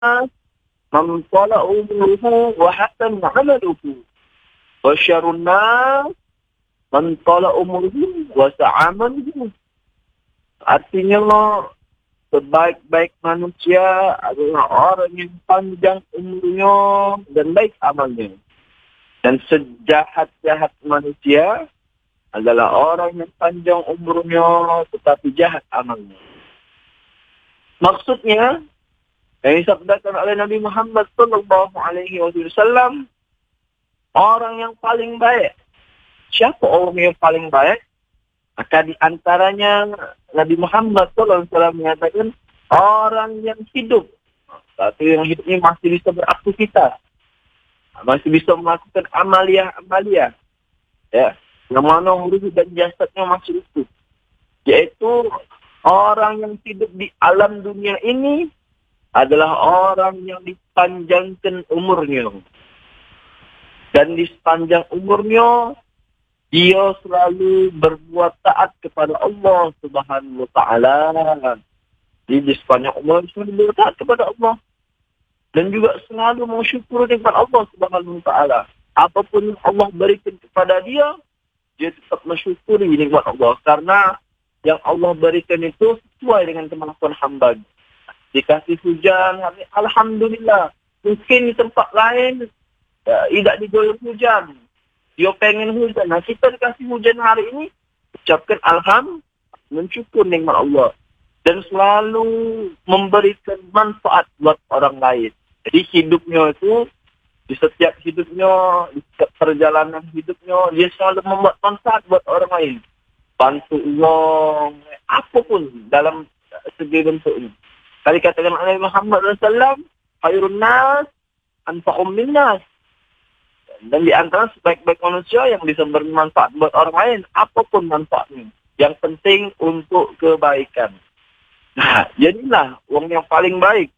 man tala umruhu wa hasan 'amaluhu. Wa syarrun nas man tala umruhu wa sa'a 'amaluhu. Artinya sebaik-baik manusia adalah orang yang panjang umurnya dan baik amalnya. Dan sejahat-jahat manusia adalah orang yang panjang umurnya tetapi jahat amalnya. Maksudnya, yang disabdakan oleh Nabi Muhammad sallallahu alaihi wasallam, orang yang paling baik. Siapa orang yang paling baik? Maka di antaranya Nabi Muhammad sallallahu alaihi wasallam mengatakan orang yang hidup. Tapi yang hidupnya masih bisa beraktivitas. Masih bisa melakukan amalia. Ya, yang mana ruh dan jasadnya masih utuh. Yaitu orang yang hidup di alam dunia ini adalah orang yang dipanjangkan umurnya. Dan di sepanjang umurnya, dia selalu berbuat taat kepada Allah Subhanahu wa Ta'ala. Di sepanjang umur selalu berbuat taat kepada Allah. Dan juga selalu mensyukuri nikmat Allah Subhanahu wa Ta'ala. Apapun yang Allah berikan kepada dia, dia tetap mensyukuri nikmat Allah. Karena yang Allah berikan itu sesuai dengan kemampuan hamba. Dikasih hujan, alhamdulillah. Mungkin di tempat lain tidak diguyur hujan. Dia pengen hujan. Nah, kita dikasih hujan hari ini, ucapkan alhamdulillah, mensyukur nikmat Allah. Dan selalu memberikan manfaat buat orang lain. Jadi hidupnya itu, di setiap hidupnya, di setiap perjalanan hidupnya, dia selalu membuat manfaat buat orang lain. Bantu uang, apapun dalam segi bentuknya. Kali katakan Nabi Muhammad SAW, khairun nas, anfa'um minnas. Dan di antara sebaik-baik manusia yang bisa bermanfaat buat orang lain, apapun manfaatnya. Yang penting untuk kebaikan. Nah, jadilah orang yang paling baik.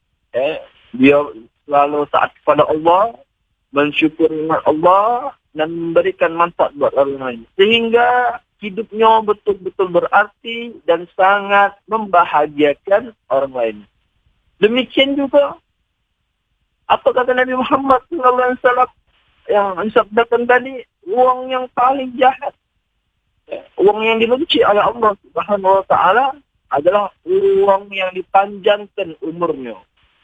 Dia selalu taat kepada Allah, mensyukuri nikmat Allah, dan memberikan manfaat buat orang lain. Sehingga hidupnya betul-betul berarti dan sangat membahagiakan orang lain. Demikian juga, apa kata Nabi Muhammad SAW yang disabdakan tadi, uang yang paling jahat, uang yang dibenci oleh Allah Subhanahu wa Ta'ala adalah uang yang dipanjangkan umurnya.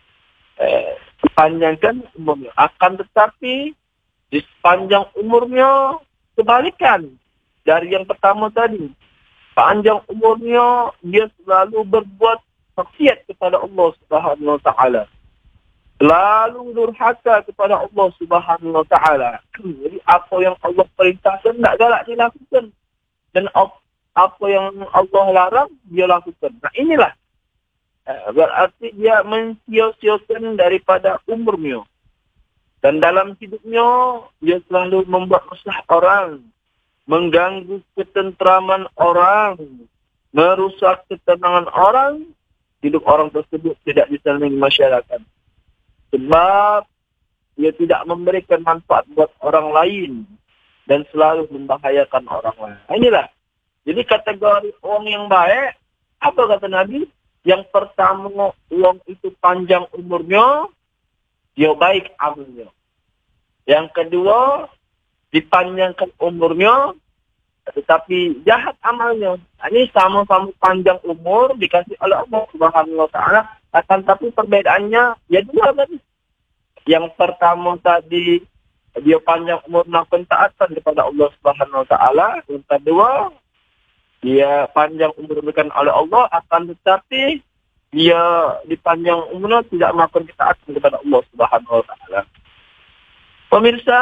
Dipanjangkan umurnya. Akan tetapi, di sepanjang umurnya, kebalikan dari yang pertama tadi. Panjang umurnya, dia selalu berbuat maksiat kepada Allah Subhanahu wa Ta'ala. Selalu durhaka kepada Allah Subhanahu wa Ta'ala. Jadi apa yang Allah perintahkan, tak galak dilakukan. Dan apa yang Allah larang, dia lakukan. Nah, inilah. Berarti dia mensia-siakan daripada umurnya. Dan dalam hidupnya, dia selalu membuat masalah orang. Mengganggu ketentraman orang. Merusak ketenangan orang. Hidup orang tersebut tidak disenangi masyarakat. Sebab dia tidak memberikan manfaat buat orang lain. Dan selalu membahayakan orang lain. Inilah. Jadi kategori orang yang baik, apa kata Nabi? Yang pertama, orang itu panjang umurnya, dia baik amalnya. Yang kedua, dipanjangkan umurnya, tetapi jahat amalnya. Ini sama-sama panjang umur, dikasih oleh Allah Subhanahu wa Ta'ala. Akan tapi perbedaannya, ya dua tadi. Yang pertama tadi, dia panjang umur melakukan taatan kepada Allah Subhanahu wa Ta'ala. Yang kedua, dia panjang umur diberikan oleh Allah, akan tetapi dia di panjang umurnya tidak melakukan ketaatan kepada Allah Subhanahu wa Ta'ala. Pemirsa,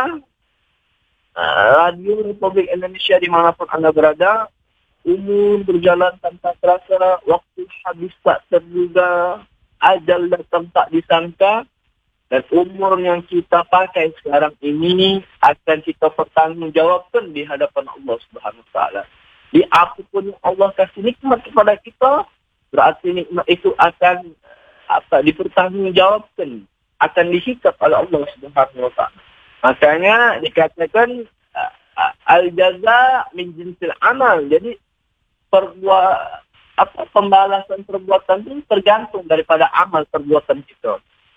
Radio Republik Indonesia dimanapun Anda berada, umur berjalan tanpa terasa, waktu habis tak terduga, ajal datang tak disangka, dan umur yang kita pakai sekarang ini akan kita pertanggungjawabkan di hadapan Allah Subhanahu wa Ta'ala. Di apapun yang Allah kasih nikmat kepada kita, berarti nikmat itu akan dipertanggungjawabkan, akan dihisab oleh Allah Subhanahu wa Ta'ala. Makanya dikatakan al-jaza min jinsil amal. Jadi pembalasan perbuatan itu tergantung daripada amal perbuatan kita.